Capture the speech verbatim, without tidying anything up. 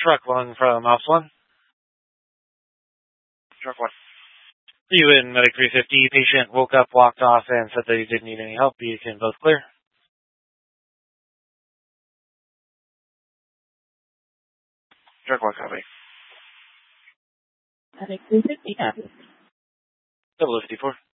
Truck one from Ops one. Truck one. You in Medic three fifty. Patient woke up, walked off, and said that he didn't need any help. You can both clear. Truck one copy. Medic three fifty copy. Double fifty-four.